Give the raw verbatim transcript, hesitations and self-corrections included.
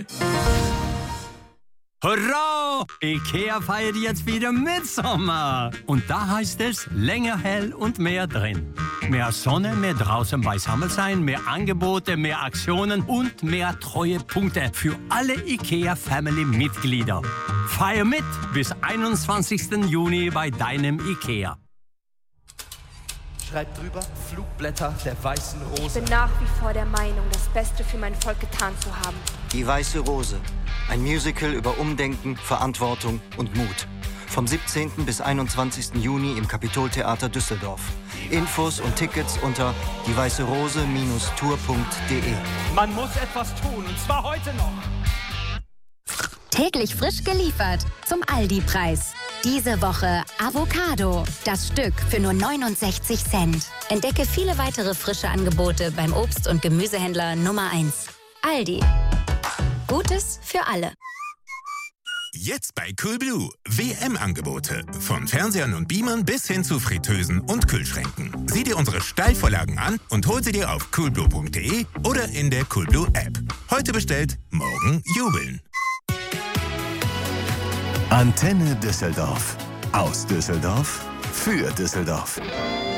Hurra! IKEA feiert jetzt wieder Mitsommer. Und da heißt es länger hell und mehr drin. Mehr Sonne, mehr draußen beisammen sein, mehr Angebote, mehr Aktionen und mehr Treuepunkte für alle IKEA-Family-Mitglieder. Feier mit bis einundzwanzigsten Juni bei deinem IKEA. Schreibt drüber, Flugblätter der weißen Rose. Ich bin nach wie vor der Meinung, das Beste für mein Volk getan zu haben. Die Weiße Rose. Ein Musical über Umdenken, Verantwortung und Mut. Vom siebzehnten bis einundzwanzigsten Juni im Kapitoltheater Düsseldorf. Infos und Tickets unter die weiße rose Bindestrich tour punkt de. Man muss etwas tun, und zwar heute noch. Täglich frisch geliefert zum Aldi-Preis. Diese Woche Avocado, das Stück für nur neunundsechzig Cent. Entdecke viele weitere frische Angebote beim Obst- und Gemüsehändler Nummer eins. Aldi. Gutes für alle. Jetzt bei Coolblue. W M-Angebote. Von Fernsehern und Beamern bis hin zu Fritteusen und Kühlschränken. Sieh dir unsere Steilvorlagen an und hol sie dir auf coolblue punkt de oder in der Coolblue-App. Heute bestellt, morgen jubeln. Antenne Düsseldorf. Aus Düsseldorf für Düsseldorf.